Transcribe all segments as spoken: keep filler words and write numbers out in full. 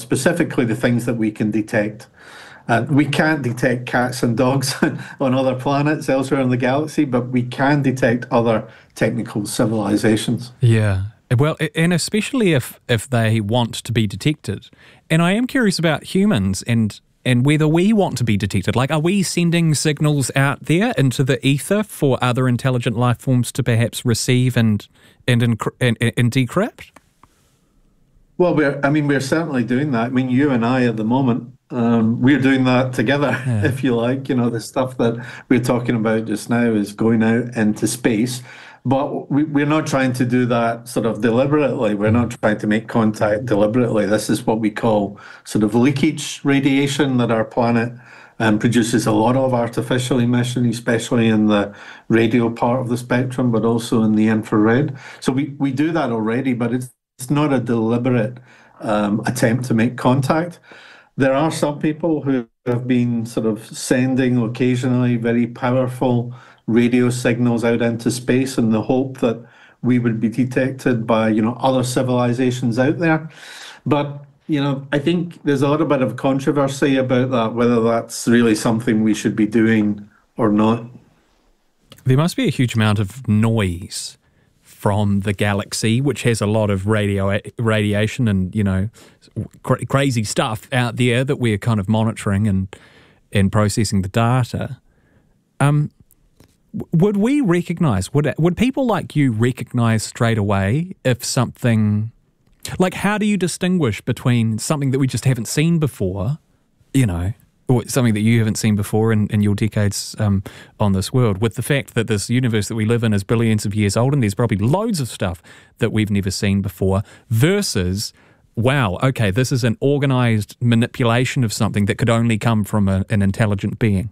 specifically the things that we can detect. Uh, we can't detect cats and dogs on other planets elsewhere in the galaxy, but we can detect other technical civilizations. Yeah. Well, and especially if, if they want to be detected. And I am curious about humans and and whether we want to be detected. Like, are we sending signals out there into the ether for other intelligent life forms to perhaps receive and and and, and, and decrypt? Well, we're, I mean, we're certainly doing that. I mean, you and I at the moment, um, we're doing that together, yeah. if you like. You know, the stuff that we're talking about just now is going out into space. But we, we're not trying to do that sort of deliberately. We're not trying to make contact deliberately. This is what we call sort of leakage radiation that our planet um, produces a lot of artificial emission, especially in the radio part of the spectrum, but also in the infrared. So we, we do that already, but it's, it's not a deliberate um, attempt to make contact. There are some people who have been sort of sending occasionally very powerful radio signals out into space in the hope that we would be detected by, you know, other civilizations out there. But, you know, I think there's a little bit of controversy about that, whether that's really something we should be doing or not. There must be a huge amount of noise from the galaxy, which has a lot of radio radiation and, you know, cr- crazy stuff out there that we're kind of monitoring and and processing the data. Um, would we recognise, would would people like you recognise straight away if something, like how do you distinguish between something that we just haven't seen before, you know, or something that you haven't seen before in, in your decades um, on this world, with the fact that this universe that we live in is billions of years old and there's probably loads of stuff that we've never seen before, versus, wow, okay, this is an organised manipulation of something that could only come from a, an intelligent being?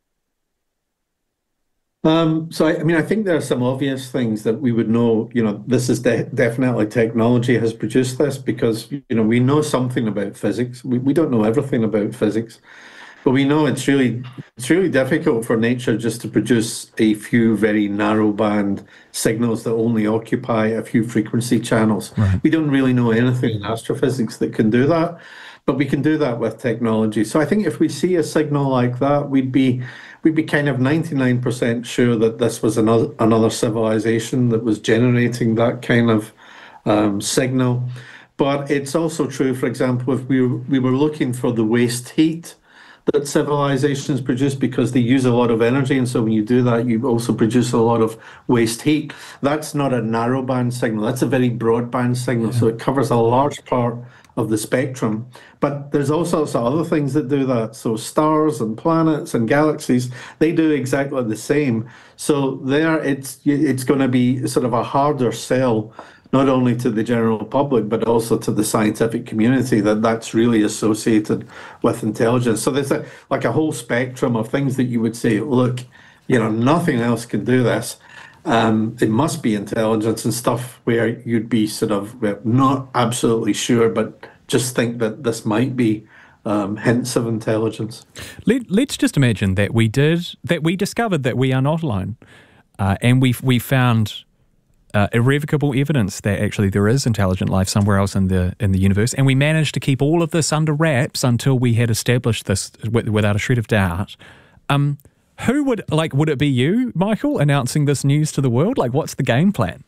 Um, so, I, I mean, I think there are some obvious things that we would know, you know, this is de- definitely technology has produced this because, you know, we know something about physics. We, we don't know everything about physics, but we know it's really, it's really difficult for nature just to produce a few very narrow band signals that only occupy a few frequency channels. Right. We don't really know anything in astrophysics that can do that, but we can do that with technology. So I think if we see a signal like that, we'd be we'd be kind of ninety-nine percent sure that this was another another civilization that was generating that kind of um, signal. But it's also true, for example, if we we were looking for the waste heat that civilizations produce, because they use a lot of energy, and so when you do that, you also produce a lot of waste heat. That's not a narrow band signal. That's a very broad band signal, yeah. So it covers a large part of the spectrum. But there's all sorts of other things that do that. So stars and planets and galaxies, they do exactly the same. So there, it's it's going to be sort of a harder sell, not only to the general public, but also to the scientific community, that that's really associated with intelligence. So there's a, like a whole spectrum of things that you would say, look, you know, nothing else can do this. Um, it must be intelligence, and stuff where you'd be sort of not absolutely sure, but just think that this might be um, hints of intelligence. Let, let's just imagine that we did, that we discovered that we are not alone, uh, and we we found uh, irrevocable evidence that actually there is intelligent life somewhere else in the in the universe, and we managed to keep all of this under wraps until we had established this with, without a shred of doubt. Um, Who would, like, would it be you, Michael, announcing this news to the world? Like, what's the game plan?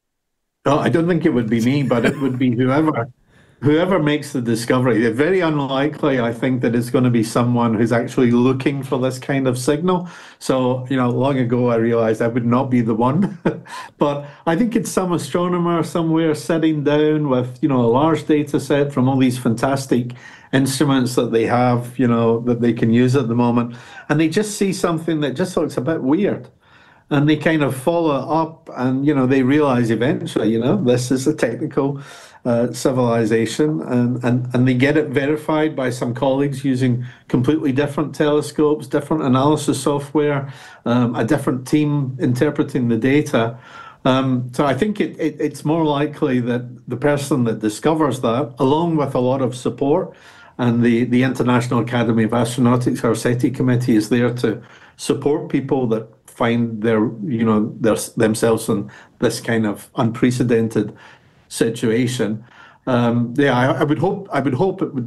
No, I don't think it would be me, but it would be whoever whoever makes the discovery. It's very unlikely, I think, that it's going to be someone who's actually looking for this kind of signal. So, you know, long ago I realized I would not be the one. But I think it's some astronomer somewhere sitting down with, you know, a large data set from all these fantastic instruments that they have, you know, that they can use at the moment. And they just see something that just looks a bit weird. And they kind of follow it up, and, you know, they realize eventually, you know, this is a technical uh, civilization, and, and, and they get it verified by some colleagues using completely different telescopes, different analysis software, um, a different team interpreting the data. Um, so I think it, it, it's more likely that the person that discovers that, along with a lot of support, and the, the International Academy of Astronautics, our SETI committee, is there to support people that find their, you know, their, themselves in this kind of unprecedented situation. Um, yeah, I, I would hope. I would hope it would